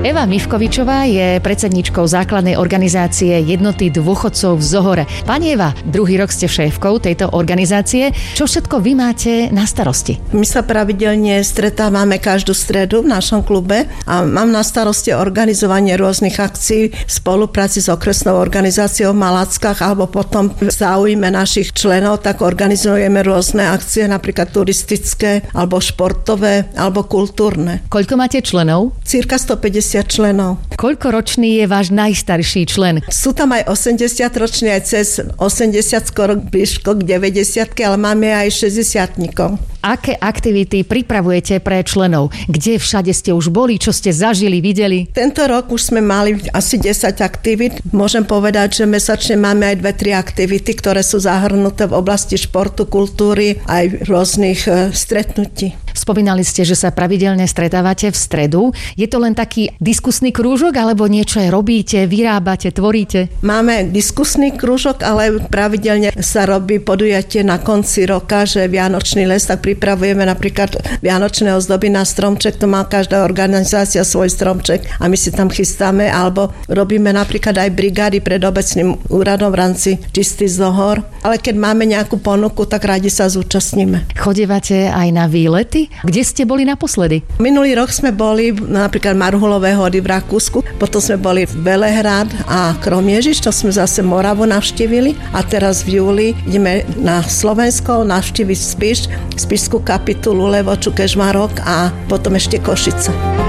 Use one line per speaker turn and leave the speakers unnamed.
Eva Mivkovičová je predsedníčkou základnej organizácie Jednoty dôchodcov v Zohore. Pani Eva, druhý rok ste šéfkou tejto organizácie. Čo všetko vy máte na starosti?
My sa pravidelne stretávame každú stredu v našom klube a mám na starosti organizovanie rôznych akcií v spolupráci s okresnou organizáciou v Malackách alebo potom v záujme našich členov, tak organizujeme rôzne akcie, napríklad turistické, alebo športové, alebo kultúrne.
Koľko máte členov?
Cirka 150 členov.
Koľko ročný je váš najstarší člen?
Sú tam aj 80 roční, aj cez 80, skoro blízko k 90, ale máme aj 60-tníkov.
Aké aktivity pripravujete pre členov? Kde všade ste už boli? Čo ste zažili, videli?
Tento rok už sme mali asi 10 aktivít. Môžem povedať, že mesačne máme aj 2-3 aktivity, ktoré sú zahrnuté v oblasti športu, kultúry aj rôznych stretnutí.
Spomínali ste, že sa pravidelne stretávate v stredu. Je to len taký diskusný krúžok, alebo niečo aj robíte, vyrábate, tvoríte?
Máme diskusný krúžok, ale pravidelne sa robí podujatie na konci roka, že Vianočný les, tak pripravujeme napríklad vianočné ozdoby na stromček, to má každá organizácia svoj stromček a my si tam chystáme, alebo robíme napríklad aj brigády pred obecným úradom v rámci Čistý Zohor. Ale keď máme nejakú ponuku, tak radi sa zúčastníme.
Chodívate aj na výlety? Kde ste boli naposledy?
Minulý rok sme boli napríklad Marhulové hory v Rakúsku, potom sme boli v Belehrad a Kromiežiš, to sme zase Moravu navštívili a teraz v júli ideme na Slovensko navštíviť Spiš, Spišskú kapitulu, Levoču, Kežmarok a potom ešte Košice.